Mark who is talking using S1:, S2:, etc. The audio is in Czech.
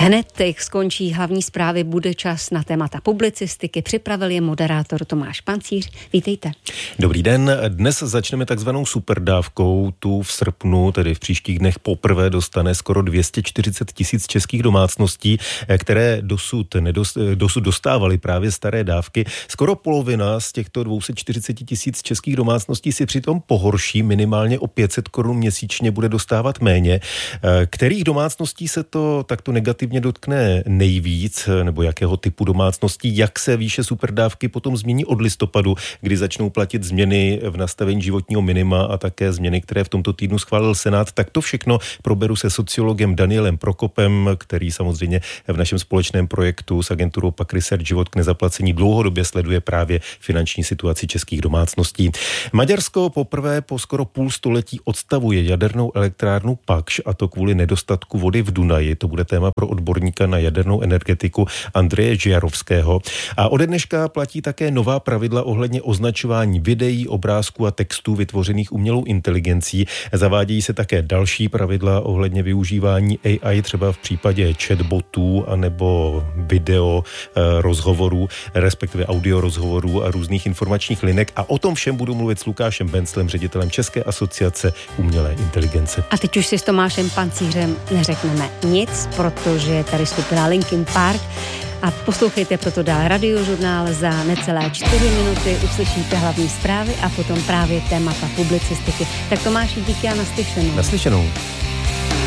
S1: Hned teď skončí hlavní zprávy, bude čas na témata publicistiky. Připravil je moderátor Tomáš Pancíř. Vítejte.
S2: Dobrý den. Dnes začneme takzvanou superdávkou. Tu v srpnu, tedy v příštích dnech poprvé dostane skoro 240 000 českých domácností, které dosud dostávaly právě staré dávky. Skoro polovina z těchto 240 000 českých domácností si přitom pohorší, minimálně o 500 korun měsíčně bude dostávat méně. Kterých domácností se to takto negativně dotkne nejvíc, nebo jakého typu domácností, jak se výše superdávky potom změní od listopadu, kdy začnou platit změny v nastavení životního minima a také změny, které v tomto týdnu schválil Senát, tak to všechno proberu se sociologem Danielem Prokopem, který samozřejmě v našem společném projektu s agenturou PAQ Research Život k nezaplacení dlouhodobě sleduje právě finanční situaci českých domácností. Maďarsko poprvé po skoro půl století odstavuje jadernou elektrárnu Pakš, a to kvůli nedostatku vody v Dunaji. To bude téma pro odborníka na jadernou energetiku Andreje Žiarovského. A ode dneška platí také nová pravidla ohledně označování videí, obrázků a textů vytvořených umělou inteligencí. Zavádějí se také další pravidla ohledně využívání AI, třeba v případě chatbotů anebo video rozhovorů, respektive audio rozhovorů a různých informačních linek. A o tom všem budu mluvit s Lukášem Benclem, ředitelem České asociace umělé inteligence.
S1: A teď už si s Tomášem Pancířem neřekneme nic, protože tady skupina Linkin Park. A poslouchejte proto dál Radiožurnál. Za necelé 4 minuty uslyšíte hlavní zprávy a potom právě témata publicistiky. Tak Tomáši, díky a naslyšenou.
S2: Naslyšenou.